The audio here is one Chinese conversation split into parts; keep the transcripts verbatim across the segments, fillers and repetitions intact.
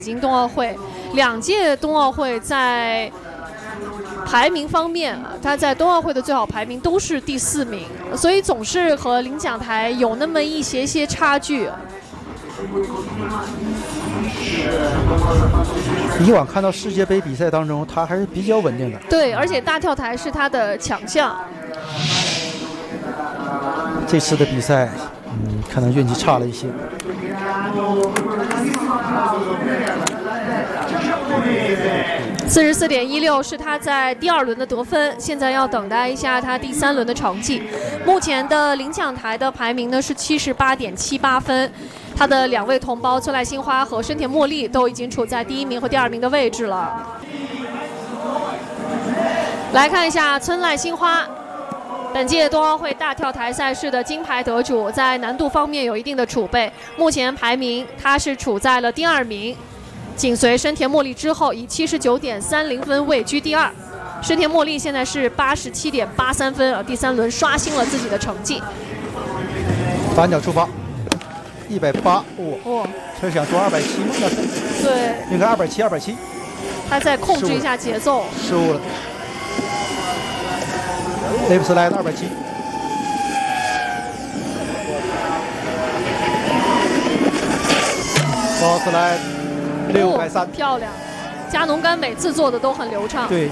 北京冬奥会，两届冬奥会在排名方面，他在冬奥会的最好排名都是第四名，所以总是和领奖台有那么一些些差距。 以往看到世界杯比赛当中，他还是比较稳定的。 对，而且大跳台是他的强项。 这次的比赛，嗯，可能运气差了一些。 四十四点一六是他在第二轮的得分，现在要等待一下他第三轮的成绩。目前的领奖台的排名呢是七十八点七八分，他的两位同胞村濑心花和深田茉莉都已经处在第一名和第二名的位置了。来看一下村濑心花。本届冬奥会大跳台赛事的金牌得主，在难度方面有一定的储备，目前排名他是处在了第二名，紧随深田茉莉之后，以七十九点三零分位居第二。深田茉莉现在是八十七点八三分，呃，第三轮刷新了自己的成绩。 反脚出发，一百八， 哇， 这想做二百七吗？那是对， 应该二百七，二百七。 他再控制一下节奏， 失误了。雷普斯来的二百七，高斯来六百三， 漂亮！加农干每次做的都很流畅。 对。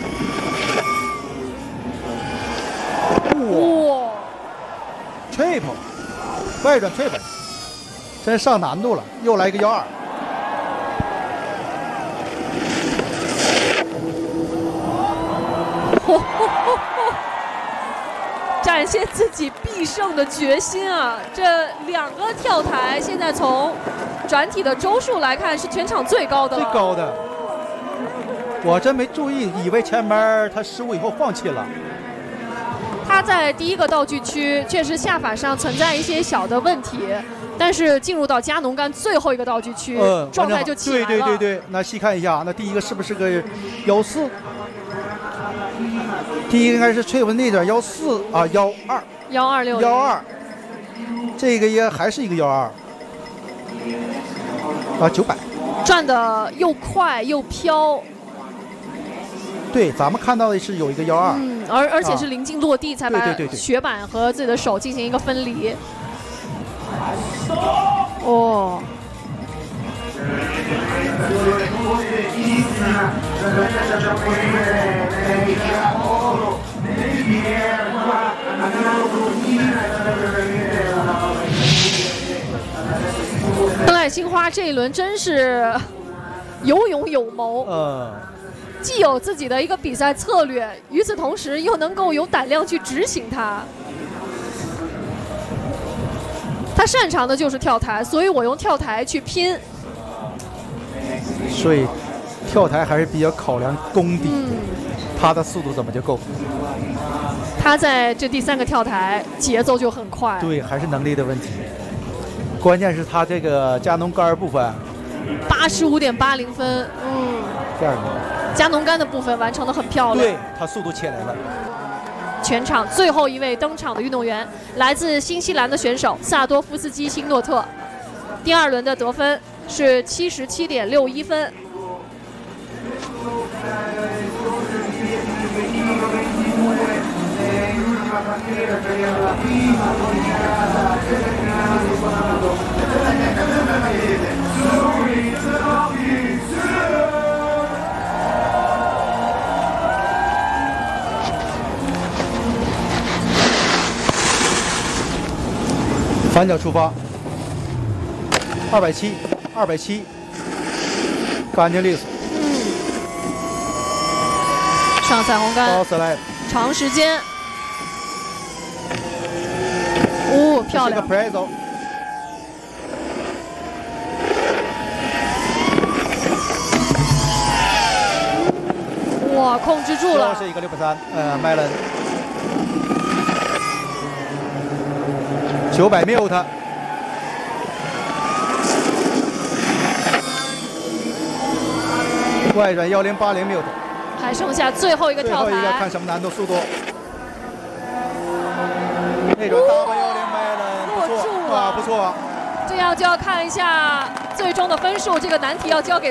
哇 ，triple， 外转 triple， 真上难度了，又来一个幺二。 展现自己必胜的决心啊！这两个跳台现在从转体的周数来看是全场最高的了。 最高的，我真没注意，以为前面他失误以后放弃了。 他在第一个道具区确实下法上存在一些小的问题，但是进入到加农干最后一个道具区， 嗯、 状态就起来了。 对对对对，那细看一下，那第一个是不是个幺四？第一个应该是翠文那点幺四啊，幺二， 幺二六， 幺二，这个也还是一个幺二啊，九百， 转的又快又飘。 对，咱们看到的是有一个幺二， 嗯，而而且是临近落地才把对对对雪板和自己的手进行一个分离。哦。村濑心花这一轮真是有勇有谋， 呃， 既有自己的一个比赛策略，与此同时又能够有胆量去执行它。他擅长的就是跳台，所以我用跳台去拼。 所以跳台还是比较考量功底， 嗯、 他的速度怎么就够？ 他在这第三个跳台节奏就很快。 对，还是能力的问题。关键是他这个加农杆部分， 八十五点八零分，嗯， 第二名。 加农杆的部分完成的很漂亮。 对，他速度起来了。 全场最后一位登场的运动员来自新西兰的选手萨多夫斯基辛诺特，第二轮的得分是七十七点六一分。 反脚出发，二百七，二百七，干净利索。 嗯，上彩虹杆， 高斯来， 长时间，哦，漂亮。 这个 Prezo， 哇，控制住了。 又是一个六百三，呃，麦伦。九百 mute， 外转幺零八零 mute， 还剩下最后一个跳台， 最后一个看什么难度速度。那种 W 幺零麦伦不错啊，不错。 这样就要看一下最终的分数，这个难题要交给。